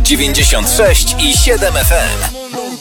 96,7 FM.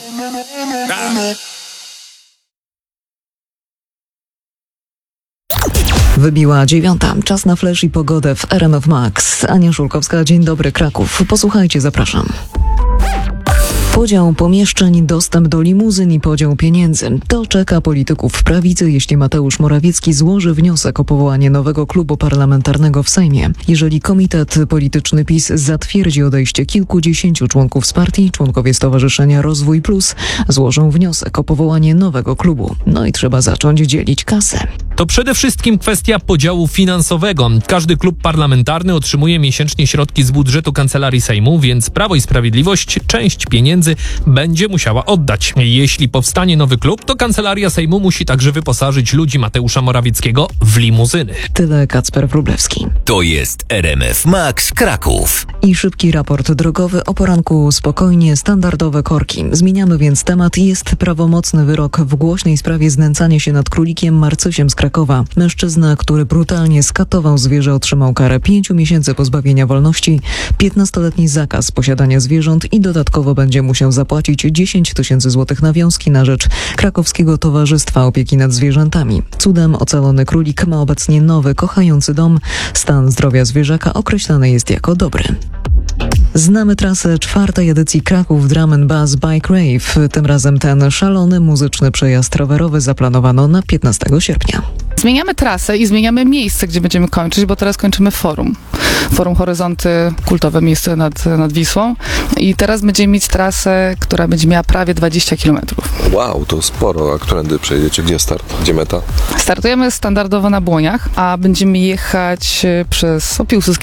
Wybiła 9. Czas na flash i pogodę w RMF Max. Ania Szulkowska, dzień dobry Kraków. Posłuchajcie, zapraszam. Podział pomieszczeń, dostęp do limuzyn i podział pieniędzy. To czeka polityków prawicy, jeśli Mateusz Morawiecki złoży wniosek o powołanie nowego klubu parlamentarnego w Sejmie. Jeżeli Komitet Polityczny PiS zatwierdzi odejście kilkudziesięciu członków z partii, członkowie Stowarzyszenia Rozwój Plus złożą wniosek o powołanie nowego klubu. No i trzeba zacząć dzielić kasę. To przede wszystkim kwestia podziału finansowego. Każdy klub parlamentarny otrzymuje miesięcznie środki z budżetu Kancelarii Sejmu, więc Prawo i Sprawiedliwość część pieniędzy będzie musiała oddać. Jeśli powstanie nowy klub, to Kancelaria Sejmu musi także wyposażyć ludzi Mateusza Morawieckiego w limuzyny. Tyle Kacper Wróblewski. To jest RMF Max Kraków. I szybki raport drogowy o poranku spokojnie, standardowe korki. Zmieniamy więc temat. Jest prawomocny wyrok w głośnej sprawie znęcania się nad królikiem Marcysiem z Krakowa. Mężczyzna, który brutalnie skatował zwierzę, otrzymał karę 5 miesięcy pozbawienia wolności, 15-letni zakaz posiadania zwierząt i dodatkowo będzie musiał zapłacić 10 000 złotych nawiązki na rzecz Krakowskiego Towarzystwa Opieki nad Zwierzętami. Cudem ocalony królik ma obecnie nowy, kochający dom. Stan zdrowia zwierzaka określany jest jako dobry. Znamy trasę 4. edycji Kraków Drum and Bass Bike Rave. Tym razem ten szalony muzyczny przejazd rowerowy zaplanowano na 15 sierpnia. Zmieniamy trasę i zmieniamy miejsce, gdzie będziemy kończyć, bo teraz kończymy Forum. Forum Horyzonty, kultowe miejsce nad Wisłą. I teraz będziemy mieć trasę, która będzie miała prawie 20 km. Wow, to sporo. A którędy przejedziecie? Gdzie start? Gdzie meta? Startujemy standardowo na Błoniach, a będziemy jechać przez Piłsudskiego